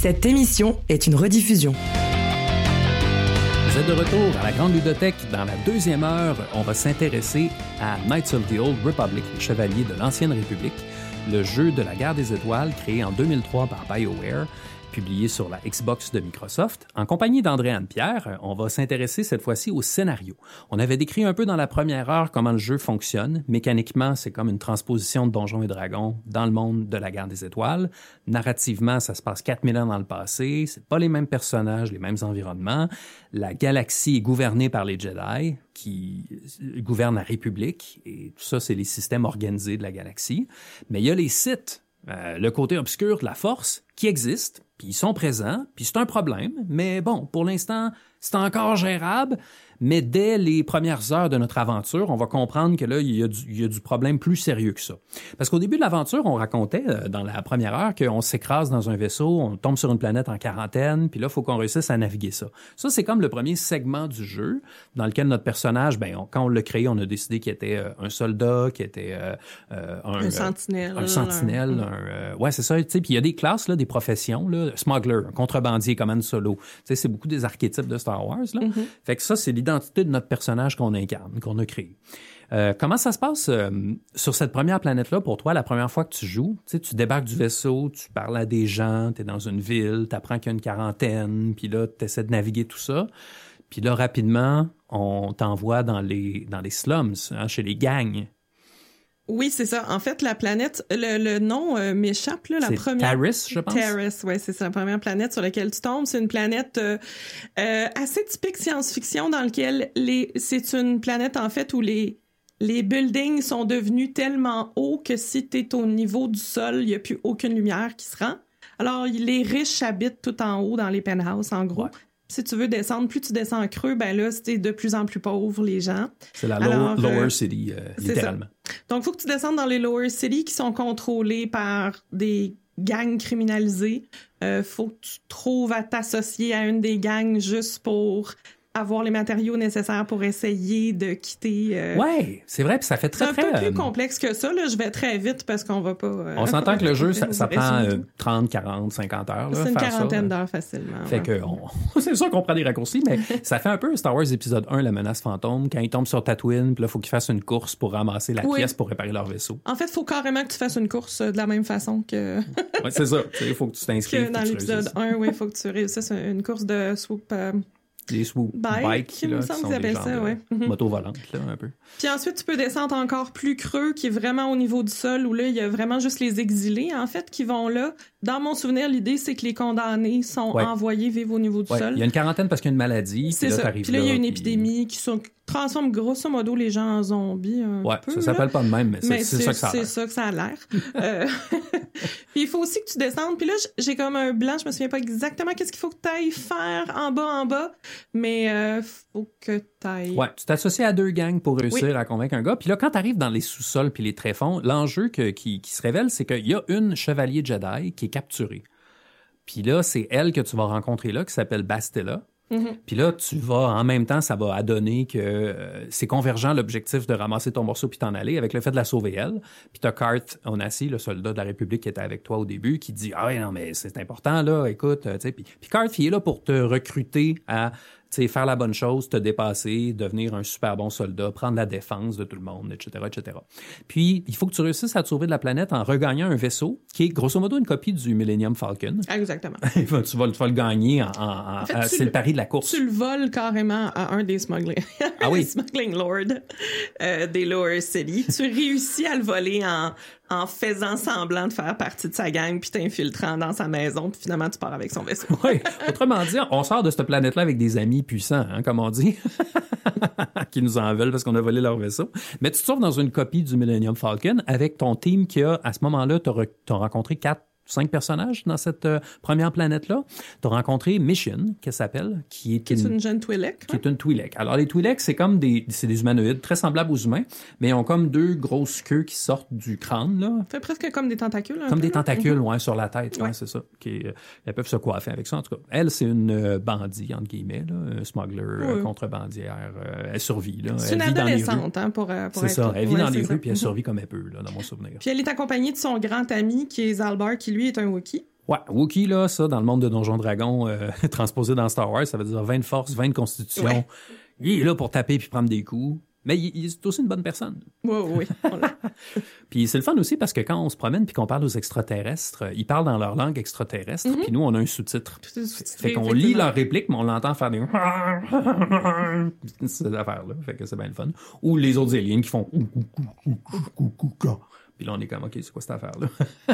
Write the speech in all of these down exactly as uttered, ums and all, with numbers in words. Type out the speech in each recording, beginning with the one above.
Cette émission est une rediffusion. Vous êtes de retour à la Grande Ludothèque. Dans la deuxième heure, on va s'intéresser à Knights of the Old Republic, les Chevaliers de l'Ancienne République, le jeu de la Guerre des Étoiles créé en deux mille trois par BioWare, publié sur la Xbox de Microsoft. En compagnie d'André-Anne Pierre, on va s'intéresser cette fois-ci au scénario. On avait décrit un peu dans la première heure comment le jeu fonctionne. Mécaniquement, c'est comme une transposition de Donjons et Dragons dans le monde de la Guerre des Étoiles. Narrativement, ça se passe quatre mille ans dans le passé. C'est pas les mêmes personnages, les mêmes environnements. La galaxie est gouvernée par les Jedi, qui gouvernent la République. Et tout ça, c'est les systèmes organisés de la galaxie. Mais il y a les Sith, euh, le côté obscur de la Force, qui existe. Puis ils sont présents, puis c'est un problème, mais bon, pour l'instant, c'est encore gérable. Mais dès les premières heures de notre aventure, on va comprendre que là, il y a du, il y a du problème plus sérieux que ça. Parce qu'au début de l'aventure, on racontait, euh, dans la première heure, qu'on s'écrase dans un vaisseau, on tombe sur une planète en quarantaine, puis là, il faut qu'on réussisse à naviguer ça. Ça, c'est comme le premier segment du jeu, dans lequel notre personnage, ben, on, quand on l'a créé, on a décidé qu'il était euh, un soldat, qu'il était euh, euh, un... Un sentinelle. Euh, un sentinelle, un... un euh, ouais, c'est ça, tu sais, puis il y a des classes, là, des professions, là, smuggler, contrebandier, command solo. Tu sais, c'est beaucoup des archétypes de Star Wars, là. Mm-hmm. Fait que ça, c'est l'identité de notre personnage qu'on incarne, qu'on a créé. Euh, comment ça se passe euh, sur cette première planète-là pour toi, la première fois que tu joues? Tu sais, tu débarques du vaisseau, tu parles à des gens, tu es dans une ville, tu apprends qu'il y a une quarantaine, puis là, tu essaies de naviguer tout ça. Puis là, rapidement, on t'envoie dans les, dans les slums, hein, chez les gangs. Oui, c'est ça. En fait, la planète, le, le nom euh, m'échappe, là, la c'est première... Taris, je pense. Taris, oui, c'est ça, la première planète sur laquelle tu tombes. C'est une planète euh, euh, assez typique science-fiction dans laquelle les... c'est une planète, en fait, où les, les buildings sont devenus tellement hauts que si t'es au niveau du sol, il n'y a plus aucune lumière qui se rend. Alors, les riches habitent tout en haut dans les penthouses, en gros. Ouais. Si tu veux descendre, plus tu descends en creux, ben là, c'est de plus en plus pauvre, les gens. C'est la Alors, lower, lower city, euh, littéralement. Ça. Donc, il faut que tu descendes dans les lower city qui sont contrôlés par des gangs criminalisés. Euh, faut que tu trouves à t'associer à une des gangs juste pour avoir les matériaux nécessaires pour essayer de quitter... Euh... Ouais, c'est vrai, puis ça fait très, très... très... C'est un peu euh... plus complexe que ça, là. Je vais très vite parce qu'on va pas... Euh... On s'entend que le jeu, ça, ça prend euh, trente, quarante, cinquante heures, là, c'est une faire quarantaine ça, d'heures facilement. Fait ouais. que, on... c'est sûr qu'on prend des raccourcis, mais ça fait un peu Star Wars épisode un, la menace fantôme, quand ils tombent sur Tatooine, puis là, il faut qu'ils fassent une course pour ramasser la oui. pièce pour réparer leur vaisseau. En fait, il faut carrément que tu fasses une course de la même façon que... ouais, c'est ça. Il faut que tu t'inscrives. Que dans l'épisode un, oui, il faut que tu réussisses une course de swoop... Euh... Des swoop bike, bikes, là, qui sont des ça, ouais. de moto-volantes, là, un peu. Puis ensuite, tu peux descendre encore plus creux, qui est vraiment au niveau du sol, où là, il y a vraiment juste les exilés, en fait, qui vont là. Dans mon souvenir, l'idée, c'est que les condamnés sont ouais. envoyés vivre au niveau du ouais. sol. Il y a une quarantaine parce qu'il y a une maladie. C'est puis là, ça. T'arrives puis là, il y a une puis... épidémie qui sont... transforme grosso modo les gens en zombies un ouais, peu. Ça s'appelle là. pas de même, mais c'est, mais c'est, c'est ça que ça a l'air. C'est ça que ça a l'air. euh... puis il faut aussi que tu descendes. Puis là, j'ai comme un blanc, je me souviens pas exactement qu'est-ce qu'il faut que tu ailles faire en bas, en bas. Mais euh, faut que tu ailles... Ouais, tu t'associes à deux gangs pour réussir oui. à convaincre un gars. Puis là, quand tu arrives dans les sous-sols puis les tréfonds, l'enjeu que, qui, qui se révèle, c'est qu'il y a une chevalier Jedi qui est capturée. Puis là, c'est elle que tu vas rencontrer là, qui s'appelle Bastila. Mm-hmm. Puis là, tu vas, en même temps, ça va adonner que euh, c'est convergent l'objectif de ramasser ton morceau puis t'en aller avec le fait de la sauver elle. Puis t'as Cart Onassi, le soldat de la République qui était avec toi au début, qui dit « Ah ouais, non, mais c'est important, là, écoute, tu sais. » Puis Cart, il est là pour te recruter à... T'sais, faire la bonne chose, te dépasser, devenir un super bon soldat, prendre la défense de tout le monde, et cetera, et cetera. Puis, il faut que tu réussisses à te sauver de la planète en regagnant un vaisseau qui est grosso modo une copie du Millennium Falcon. Exactement. tu, vas, tu vas le gagner en... en, en fait, c'est le pari de la course. Tu le voles carrément à un des smugglers. Ah oui? Smuggling Lord euh, des Lower City. Tu réussis à le voler en... en faisant semblant de faire partie de sa gang, puis t'infiltrant dans sa maison, puis finalement, tu pars avec son vaisseau. Oui, autrement dit, on sort de cette planète-là avec des amis puissants, hein, comme on dit, qui nous en veulent parce qu'on a volé leur vaisseau. Mais tu te trouves dans une copie du Millennium Falcon avec ton team qui a, à ce moment-là, t'as, re- t'as rencontré quatre cinq personnages dans cette euh, première planète-là. Tu as rencontré Mission, qu'elle s'appelle, qui est, qui est une, une jeune Twi'lek. Qui hein? est une Twi'lek. Alors, les Twi'leks, c'est comme des, c'est des humanoïdes très semblables aux humains, mais ils ont comme deux grosses queues qui sortent du crâne, là. Ça fait presque comme des tentacules. Comme peu, des tentacules, là. ouais, sur la tête, ouais, ouais c'est ça. Qui, euh, elles peuvent se coiffer avec ça, en tout cas. Elle, c'est une euh, bandit, entre guillemets, là, un smuggler, ouais. euh, contrebandière. Euh, elle survit, là. C'est elle une adolescente, hein, pour, pour c'est être... ça. Elle vit ouais, dans les ça. rues, puis elle survit comme elle peut, là, dans mon souvenir. Puis elle est accompagnée de son grand ami, qui est Zalbar, qui lui est un Wookiee. Ouais, Wookiee, là, ça, dans le monde de Donjons Dragons, euh, transposé dans Star Wars, ça veut dire vingt de force, vingt de constitution. Ouais. Il est là pour taper puis prendre des coups. Mais il, il est aussi une bonne personne. Oui, oui, oui. Puis c'est le fun aussi parce que quand on se promène puis qu'on parle aux extraterrestres, ils parent dans leur langue extraterrestre, mm-hmm. puis nous, on a un sous-titre. Tout est sous-titré. Fait qu'on lit leur réplique, mais on l'entend faire des... ces affaires-là. Fait que c'est bien le fun. Ou les autres aliens qui font... Puis là, on est comme, OK, c'est quoi cette affaire-là?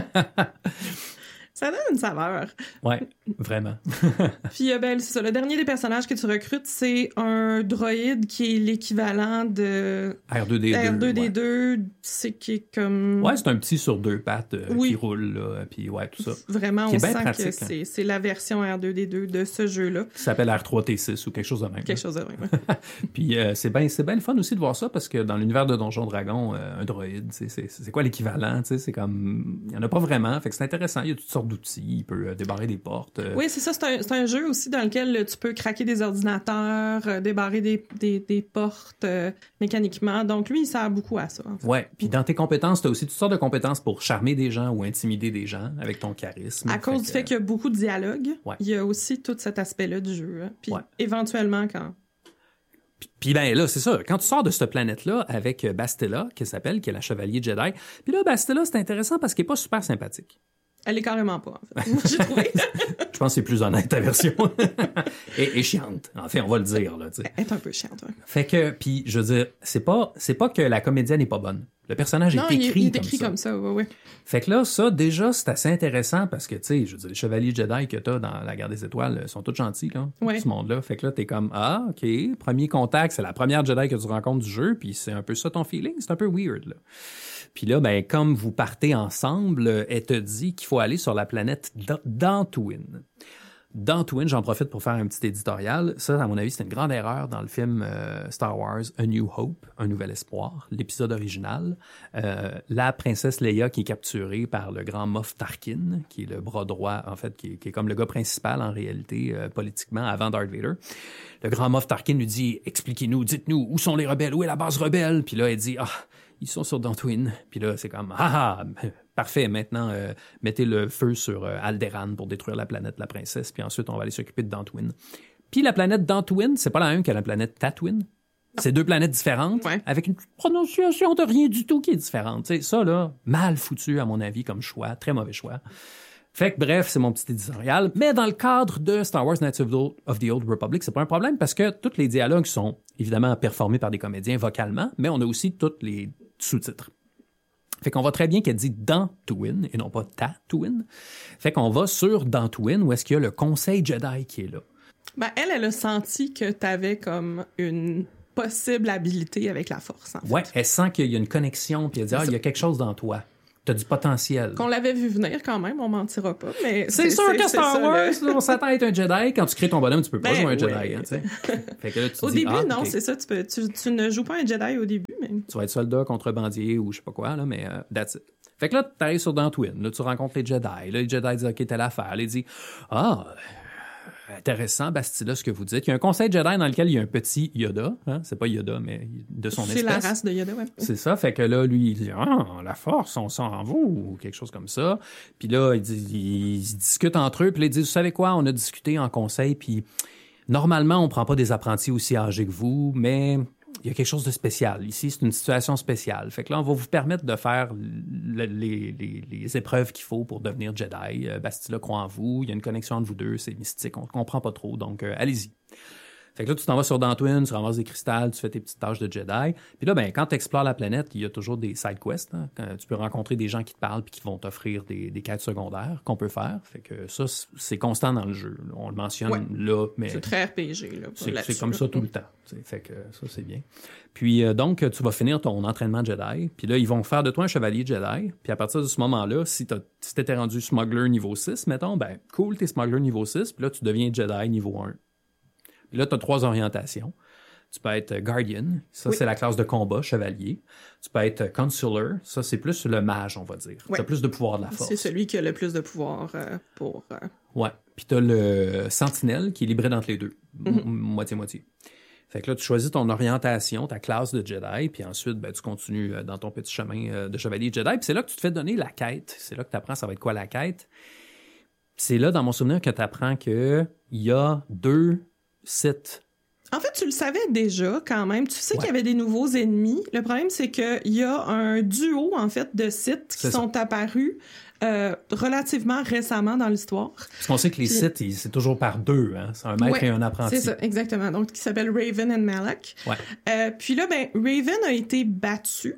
Ça donne une saveur. Ouais, vraiment. Puis, euh, ben, c'est ça. Le dernier des personnages que tu recrutes, c'est un droïde qui est l'équivalent de... R deux D deux. R deux D deux, ouais. C'est qui est comme... Ouais, c'est un petit sur deux pattes euh, oui. qui roule, là. Puis, ouais, tout ça. Vraiment, qui on sent pratique, que hein. c'est, c'est la version R deux D deux de ce jeu-là. Qui s'appelle R trois T six ou quelque chose de même. Quelque chose de même, Puis, euh, c'est bien c'est ben le fun aussi de voir ça parce que dans l'univers de Donjons Dragons, euh, un droïde, c'est, c'est, c'est quoi l'équivalent? C'est comme... Il n'y en a pas vraiment. Fait que c'est intéressant. Il y a toutes sortes d'outils, il peut euh, débarrer des portes. Euh. Oui, c'est ça, c'est un, c'est un jeu aussi dans lequel euh, tu peux craquer des ordinateurs, euh, débarrer des, des, des portes euh, mécaniquement. Donc lui, il sert beaucoup à ça. En fait. Ouais, puis dans tes compétences, tu as aussi toutes sortes de compétences pour charmer des gens ou intimider des gens avec ton charisme. À cause fait du que... fait qu'il y a beaucoup de dialogues, ouais. il y a aussi tout cet aspect-là du jeu. Hein. Puis ouais. éventuellement, quand... Puis, puis ben là, c'est ça. Quand tu sors de cette planète-là avec Bastila, qui s'appelle, qui est la chevalier Jedi, puis là, Bastila, c'est intéressant parce qu'elle est pas super sympathique. Elle est carrément pas, en fait. Moi, j'ai trouvé. Je pense que c'est plus honnête, ta version. et, et chiante. En fait, on va le dire, là, tu sais. Elle est un peu chiante, ouais. Fait que, puis, je veux dire, c'est pas, c'est pas que la comédienne n'est pas bonne. Le personnage non, est écrit, il, il est comme, écrit ça. comme ça. Oui, oui. Fait que là, ça, déjà, c'est assez intéressant parce que, tu sais, je veux dire, les chevaliers Jedi que t'as dans la Guerre des Étoiles sont tous gentils, là, ouais. ce monde-là. Fait que là, t'es comme, ah, OK, premier contact, c'est la première Jedi que tu rencontres du jeu, puis c'est un peu ça ton feeling, c'est un peu weird, là. Puis là, ben, comme vous partez ensemble, elle te dit qu'il faut aller sur la planète d'Antuin. D'Antuin, j'en profite pour faire un petit éditorial. Ça, à mon avis, c'est une grande erreur dans le film euh, Star Wars A New Hope, Un Nouvel Espoir, l'épisode original. Euh, la princesse Leia qui est capturée par le grand Moff Tarkin, qui est le bras droit, en fait, qui est, qui est comme le gars principal en réalité, euh, politiquement, avant Darth Vader. Le grand Moff Tarkin lui dit « Expliquez-nous, dites-nous, où sont les rebelles? Où est la base rebelle? » Puis là, elle dit « Ah, ils sont sur Dantooine. » Puis là, c'est comme « Ah ah, parfait, maintenant, euh, mettez le feu sur euh, Alderaan pour détruire la planète de la princesse, puis ensuite, on va aller s'occuper de Dantooine. » Puis la planète Dantooine, c'est pas la même que la planète Tatooine. C'est deux planètes différentes, ouais. avec une prononciation de rien du tout qui est différente. T'sais, ça, là, mal foutu, à mon avis, comme choix, très mauvais choix. Fait que bref, c'est mon petit éditorial. Mais dans le cadre de Star Wars Knights of the, of the Old Republic, c'est pas un problème parce que tous les dialogues sont évidemment performés par des comédiens vocalement, mais on a aussi tous les sous-titres. Fait qu'on voit très bien qu'elle dit Dantooine et non pas Tatooine. Fait qu'on va sur Dantooine où est-ce qu'il y a le Conseil Jedi qui est là. Ben, elle, elle a senti que t'avais comme une possible habilité avec la Force, en fait. Ouais, elle sent qu'il y a une connexion puis elle dit « Ah, il y a quelque chose dans toi. » T'as du potentiel. Qu'on l'avait vu venir quand même, on mentira pas, mais... C'est, c'est sûr c'est, que Star ça, Wars, le... on s'attend à être un Jedi. Quand tu crées ton bonhomme, tu peux pas ben, jouer un Jedi. Oui. Hein, fait que là, tu au dis, début, ah, non, okay. c'est ça. Tu, peux, tu, tu ne joues pas un Jedi au début, mais... Tu vas être soldat, contrebandier ou je sais pas quoi, là, mais uh, that's it. Fait que là, t'arrives sur Dantooine, là, tu rencontres les Jedi. Là, les Jedi disent, OK, telle affaire. Là, ils disent, ah... Intéressant, Bastila, ce que vous dites. Il y a un conseil Jedi dans lequel il y a un petit Yoda. Hein? C'est pas Yoda, mais de son c'est espèce. C'est la race de Yoda, ouais. C'est ça. Fait que là, lui, il dit « Ah, la force, on sent en vous » ou quelque chose comme ça. Puis là, ils, ils, ils discutent entre eux. Puis là, ils disent « Vous savez quoi? On a discuté en conseil. Puis normalement, on prend pas des apprentis aussi âgés que vous, mais... il y a quelque chose de spécial. Ici, c'est une situation spéciale. Fait que là, on va vous permettre de faire le, les, les, les épreuves qu'il faut pour devenir Jedi. Euh, Bastila croit en vous. Il y a une connexion entre vous deux. C'est mystique. On ne comprend pas trop. Donc, euh, allez-y. Fait que là, tu t'en vas sur Dantooine, tu ramasses des cristals, tu fais tes petites tâches de Jedi. Puis là, ben, quand tu explores la planète, il y a toujours des side quests. Hein, quand tu peux rencontrer des gens qui te parlent puis qui vont t'offrir des, des quêtes secondaires qu'on peut faire. Fait que ça, c'est constant dans le jeu. On le mentionne ouais. là, mais... C'est très R P G, là. C'est, c'est comme ça tout le temps. T'sais. Fait que ça, c'est bien. Puis euh, donc, tu vas finir ton entraînement Jedi. Puis là, ils vont faire de toi un chevalier Jedi. Puis à partir de ce moment-là, si, t'as, si t'étais rendu smuggler niveau six, mettons, ben cool, t'es smuggler niveau six. Puis là, tu deviens Jedi niveau un. Puis là, tu as trois orientations. Tu peux être Guardian, ça, oui. c'est la classe de combat, chevalier. Tu peux être Consular, ça, c'est plus le mage, on va dire. Oui. Tu as plus de pouvoir de la force. C'est celui qui a le plus de pouvoir euh, pour... Euh... Ouais. Puis tu as le Sentinelle, qui est libre entre les deux, mm-hmm. moitié-moitié. Fait que là, tu choisis ton orientation, ta classe de Jedi, puis ensuite, ben, tu continues dans ton petit chemin de chevalier Jedi. Puis c'est là que tu te fais donner la quête. C'est là que tu apprends ça va être quoi la quête. C'est là, dans mon souvenir, que tu apprends qu'il y a deux sites. En fait, tu le savais déjà quand même. Tu sais ouais. qu'il y avait des nouveaux ennemis. Le problème, c'est qu'il y a un duo, en fait, de sites qui c'est sont ça. apparus euh, relativement récemment dans l'histoire. Parce qu'on sait que les sites, ils, c'est toujours par deux. Hein? C'est un maître ouais, et un apprenti. C'est ça, exactement. Donc, qui s'appelle Raven and Malak. Ouais. Euh, puis là, ben, Raven a été battu.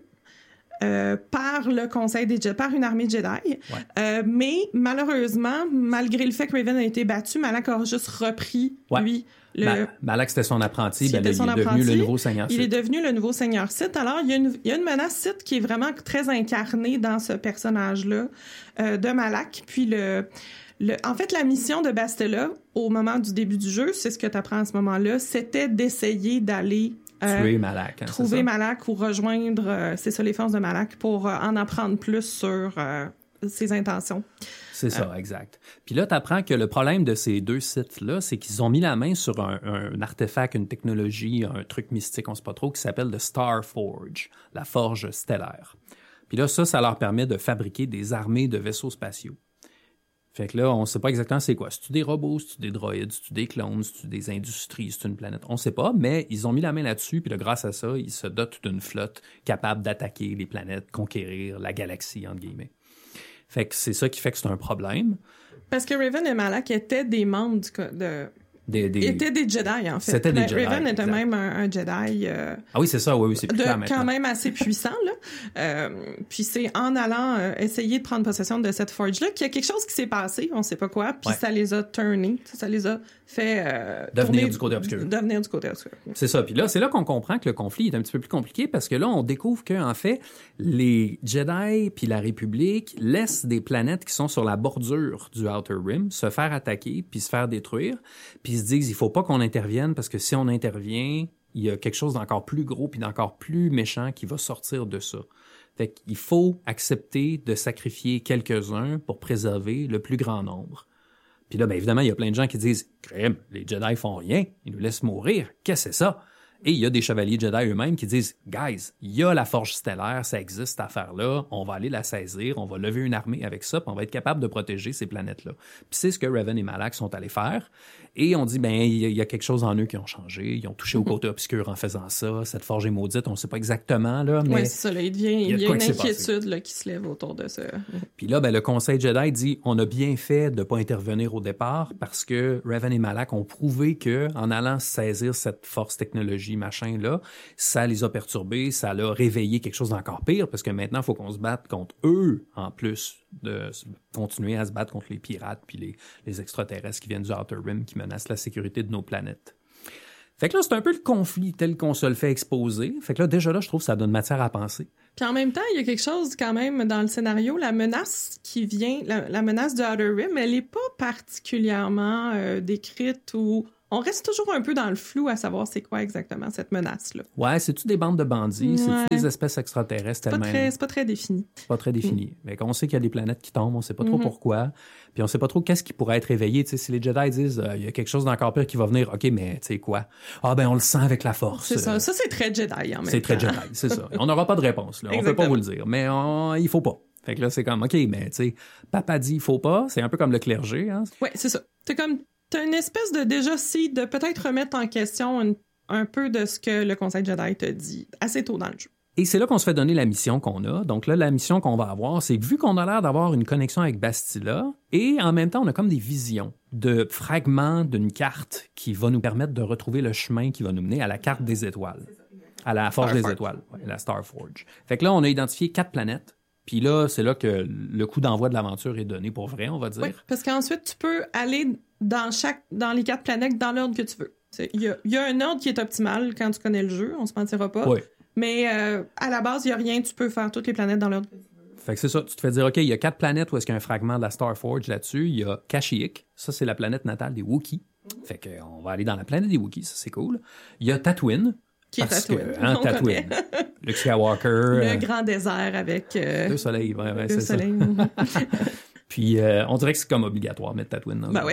Euh, par le conseil des Jedi, par une armée Jedi. Ouais. Euh, mais malheureusement, malgré le fait que Raven a été battu, Malak a juste repris, ouais. lui, le... Ma- Malak, c'était son apprenti, ben, c'était il son est apprenti, devenu le nouveau Seigneur Sith. Il est devenu le nouveau Seigneur Sith. Alors, il y a une, il y a une menace Sith qui est vraiment très incarnée dans ce personnage-là euh, de Malak. Puis le... Le, en fait, la mission de Bastila, au moment du début du jeu, c'est ce que tu apprends à ce moment-là, c'était d'essayer d'aller Euh, Trouver Malak. Hein, trouver Malak ou rejoindre, euh, c'est ça, les forces de Malak pour euh, en apprendre plus sur euh, ses intentions. C'est ça, euh. exact. Puis là, tu apprends que le problème de ces deux sites-là, c'est qu'ils ont mis la main sur un, un artefact, une technologie, un truc mystique, on ne sait pas trop, qui s'appelle le Star Forge, la forge stellaire. Puis là, ça, ça leur permet de fabriquer des armées de vaisseaux spatiaux. Fait que là, on ne sait pas exactement c'est quoi. C'est-tu des robots, c'est-tu des droïdes, c'est-tu des clones, c'est-tu des industries, c'est-tu une planète? On ne sait pas, mais ils ont mis la main là-dessus, puis là, grâce à ça, ils se dotent d'une flotte capable d'attaquer les planètes, conquérir la galaxie, entre guillemets. Fait que c'est ça qui fait que c'est un problème. Parce que Raven et Malak étaient des membres du... Co- de... Des, des... étaient des Jedi, en fait. C'était des Jedi. Raven était exact. même un, un Jedi... Euh, ah oui, c'est ça, oui, oui, c'est plus de, clair maintenant. quand même assez puissant, là. Euh, puis c'est en allant euh, essayer de prendre possession de cette forge-là qu'il y a quelque chose qui s'est passé, on sait pas quoi, puis ouais. ça les a turnés, ça les a fait... Euh, devenir tourner, du côté obscur. Devenir du côté obscur. C'est ça. Puis là, c'est là qu'on comprend que le conflit est un petit peu plus compliqué parce que là, on découvre que, en fait, les Jedi puis la République laissent des planètes qui sont sur la bordure du Outer Rim se faire attaquer puis se faire détruire. Puis ils se disent, il faut pas qu'on intervienne parce que si on intervient, il y a quelque chose d'encore plus gros puis d'encore plus méchant qui va sortir de ça. Fait qu'il faut accepter de sacrifier quelques-uns pour préserver le plus grand nombre. Puis là, bien évidemment, il y a plein de gens qui disent « Crème, les Jedi font rien, ils nous laissent mourir, qu'est-ce que c'est ça? » Et il y a des chevaliers Jedi eux-mêmes qui disent « Guys, il y a la forge stellaire, ça existe cette affaire-là, on va aller la saisir, on va lever une armée avec ça, puis on va être capable de protéger ces planètes-là. » Puis c'est ce que Raven et Malak sont allés faire. Et on dit, ben il y, y a quelque chose en eux qui ont changé, ils ont touché au côté obscur en faisant ça, cette forge est maudite, on ne sait pas exactement, là, mais... Oui, c'est ça, là, il devient, il y a, il y a une inquiétude là, qui se lève autour de ça. Puis là, ben le Conseil Jedi dit, on a bien fait de ne pas intervenir au départ parce que Raven et Malak ont prouvé que en allant saisir cette force technologie, machin-là, ça les a perturbés, ça l'a réveillé quelque chose d'encore pire, parce que maintenant, il faut qu'on se batte contre eux, en plus de continuer à se battre contre les pirates puis les, les extraterrestres qui viennent du Outer Rim, qui menacent la sécurité de nos planètes. Fait que là, c'est un peu le conflit tel qu'on se le fait exposer. Fait que là, déjà là, je trouve que ça donne matière à penser. Puis en même temps, il y a quelque chose quand même dans le scénario, la menace qui vient, la, la menace du Outer Rim, elle est pas particulièrement euh, décrite ou... On reste toujours un peu dans le flou à savoir c'est quoi exactement cette menace-là. Ouais, c'est-tu des bandes de bandits? Ouais. C'est-tu des espèces extraterrestres c'est pas elles-mêmes? très, c'est pas très défini. C'est pas très défini. Mm. Mais on sait qu'il y a des planètes qui tombent, on sait pas trop mm-hmm. pourquoi. Puis on sait pas trop qu'est-ce qui pourrait être éveillé. Tu sais, si les Jedi disent euh, il y a quelque chose d'encore pire qui va venir, OK, mais tu sais quoi? Ah ben on le sent avec la force. C'est ça. Ça, c'est très Jedi en même C'est temps. très Jedi, c'est ça. On n'aura pas de réponse, là. On peut pas vous le dire. Mais on, il faut pas. Fait que là, c'est comme, OK, mais tu sais, papa dit il faut pas. C'est un peu comme le clergé, hein? Ouais, c'est ça. C'est comme... T'as une espèce de, déjà, si, de peut-être remettre en question une, un peu de ce que le Conseil Jedi te dit assez tôt dans le jeu. Et c'est là qu'on se fait donner la mission qu'on a. Donc là, la mission qu'on va avoir, c'est que vu qu'on a l'air d'avoir une connexion avec Bastila, et en même temps, on a comme des visions de fragments d'une carte qui va nous permettre de retrouver le chemin qui va nous mener à la carte des étoiles, à la forge des étoiles, ouais, la Star Forge. Fait que là, on a identifié quatre planètes. Puis là, c'est là que le coup d'envoi de l'aventure est donné pour vrai, on va dire. Oui, parce qu'ensuite, tu peux aller dans chaque, dans les quatre planètes dans l'ordre que tu veux. Il y a, y a un ordre qui est optimal quand tu connais le jeu, on se mentira pas. Oui. Mais euh, à la base, il n'y a rien, tu peux faire toutes les planètes dans l'ordre que tu veux. Fait que c'est ça, tu te fais dire, OK, il y a quatre planètes où est-ce qu'il y a un fragment de la Star Forge là-dessus. Il y a Kashyyyk, ça c'est la planète natale des Wookiees. Fait qu'on va aller dans la planète des Wookiees, ça c'est cool. Il y a Tatooine. Qui est parce Tatooine. Que, hein, Tatooine. Luke Skywalker. Le euh, grand désert avec... Euh, deux soleils, ouais, ouais, deux c'est soleils. ça. Puis euh, on dirait que c'est comme obligatoire de mettre Tatooine dans ben le oui.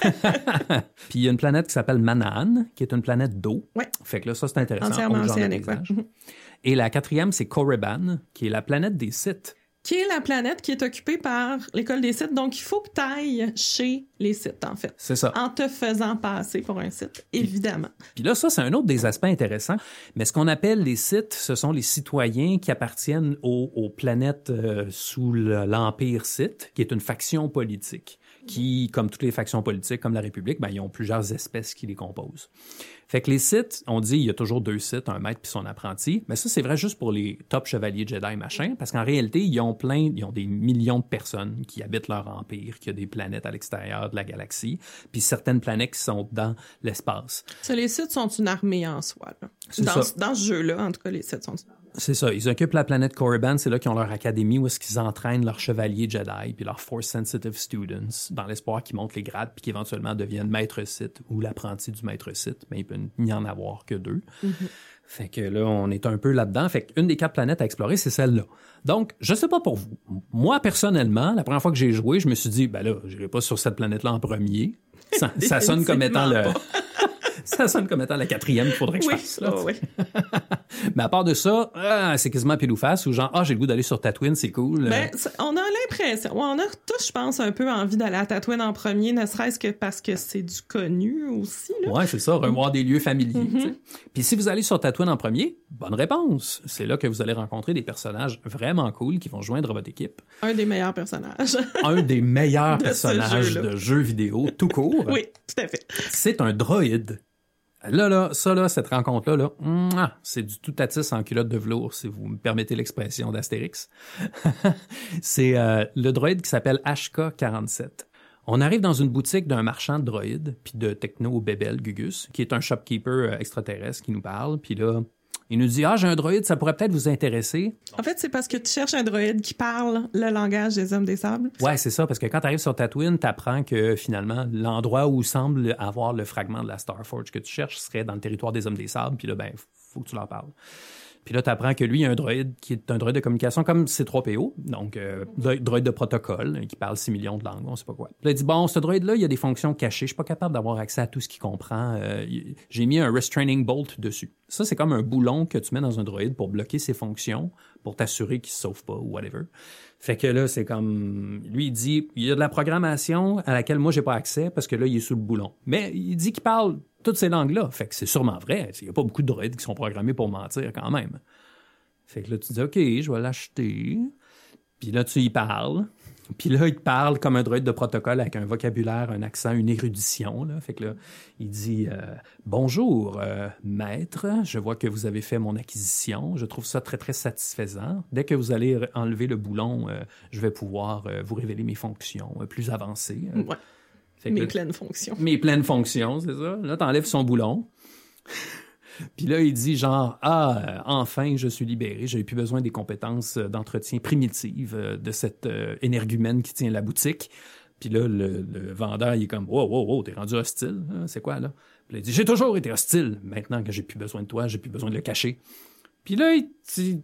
Puis il y a une planète qui s'appelle Manaan, qui est une planète d'eau. Ouais. Fait que là, ça c'est intéressant. Entièrement océanique, ouais. Et la quatrième, c'est Korriban, qui est la planète des Sith. qui est la planète qui est occupée par l'école des Sith. Donc, il faut que tu ailles chez les Sith, en fait. C'est ça. En te faisant passer pour un Sith, évidemment. Puis, puis là, ça, c'est un autre des aspects intéressants. Mais ce qu'on appelle les Sith, ce sont les citoyens qui appartiennent aux, aux planètes euh, sous le, l'Empire Sith, qui est une faction politique, qui, comme toutes les factions politiques, comme la République, ben, ils ont plusieurs espèces qui les composent. Fait que les Sith, on dit il y a toujours deux Sith, un maître puis son apprenti, mais ça, c'est vrai juste pour les top chevaliers Jedi, machin, parce qu'en réalité, ils ont plein, ils ont des millions de personnes qui habitent leur empire, qui a des planètes à l'extérieur de la galaxie, puis certaines planètes qui sont dans l'espace. Ça, les Sith sont une armée en soi, là. C'est Dans, ça. dans ce jeu-là, en tout cas, les Sith sont une armée. C'est ça, ils occupent la planète Korriban, c'est là qu'ils ont leur académie où est-ce qu'ils entraînent leurs chevaliers Jedi puis leurs Force-sensitive students dans l'espoir qu'ils montent les grades puis qu'éventuellement deviennent maître Sith ou l'apprenti du maître Sith, mais il peut n'y en avoir que deux. Mm-hmm. Fait que là, on est un peu là-dedans. Fait qu'une des quatre planètes à explorer, c'est celle-là. Donc, je sais pas pour vous. Moi, personnellement, la première fois que j'ai joué, je me suis dit, ben là, j'irai pas sur cette planète-là en premier. Ça, ça sonne comme étant le... Ça sonne comme étant la quatrième qu'il faudrait que je oui, fasse. Là, oh, oui. Mais à part de ça, ah, c'est quasiment pile ou face ou genre, ah, j'ai le goût d'aller sur Tatooine, c'est cool. Ben, on a l'impression, on a tous, je pense, un peu envie d'aller à Tatooine en premier, ne serait-ce que parce que c'est du connu aussi. Là. Ouais, c'est ça, revoir des lieux familiers. Mm-hmm. Puis si vous allez sur Tatooine en premier, bonne réponse. C'est là que vous allez rencontrer des personnages vraiment cool qui vont joindre votre équipe. Un des meilleurs personnages. Un des meilleurs de personnages de jeux vidéo tout court. Oui, tout à fait. C'est un droïde. Là, là, ça, là, cette rencontre-là, là, mouah, c'est du tout à tisse en culotte de velours, si vous me permettez l'expression d'Astérix. C'est euh, le droïde qui s'appelle H K quarante-sept. On arrive dans une boutique d'un marchand de droïdes, puis de techno-bébel, Gugus, qui est un shopkeeper extraterrestre qui nous parle, puis là, il nous dit « Ah, j'ai un droïde, ça pourrait peut-être vous intéresser. » En fait, c'est parce que tu cherches un droïde qui parle le langage des hommes des sables. Ouais, c'est ça, parce que quand tu arrives sur Tatooine, tu apprends que finalement, l'endroit où semble avoir le fragment de la Starforge que tu cherches serait dans le territoire des hommes des sables, puis là, ben, faut que tu leur parles. Puis là, tu apprends que lui, il y a un droïde qui est un droïde de communication comme C trois P O, donc euh, droïde de protocole, qui parle six millions de langues, on sait pas quoi. Puis là, il dit, bon, ce droïde-là, il y a des fonctions cachées, je suis pas capable d'avoir accès à tout ce qu'il comprend. Euh, j'ai mis un restraining bolt dessus. Ça, c'est comme un boulon que tu mets dans un droïde pour bloquer ses fonctions, pour t'assurer qu'il se sauve pas ou whatever. Fait que là, c'est comme... Lui, il dit, il y a de la programmation à laquelle moi, j'ai pas accès parce que là, il est sous le boulon. Mais il dit qu'il parle toutes ces langues-là. Fait que c'est sûrement vrai. Il y a pas beaucoup de droïdes qui sont programmés pour mentir quand même. Fait que là, tu dis, OK, je vais l'acheter. Puis là, tu y parles. Puis là, il te parle comme un droïde de protocole avec un vocabulaire, un accent, une érudition. Là. Fait que là, il dit euh, « Bonjour, euh, maître. Je vois que vous avez fait mon acquisition. Je trouve ça très, très satisfaisant. Dès que vous allez enlever le boulon, euh, je vais pouvoir euh, vous révéler mes fonctions euh, plus avancées. Euh, » Ouais. Fait que mes là, pleines fonctions. Mes pleines fonctions, c'est ça. Là, t'enlèves son boulon. Puis là, il dit genre, ah, euh, enfin, je suis libéré. J'avais plus besoin des compétences euh, d'entretien primitives euh, de cette euh, énergumène qui tient la boutique. Puis là, le, le vendeur, il est comme, wow, wow, wow, t'es rendu hostile. Hein? C'est quoi, là? Puis là, il dit, j'ai toujours été hostile. Maintenant que j'ai plus besoin de toi, j'ai plus besoin de le cacher. Puis là, il, il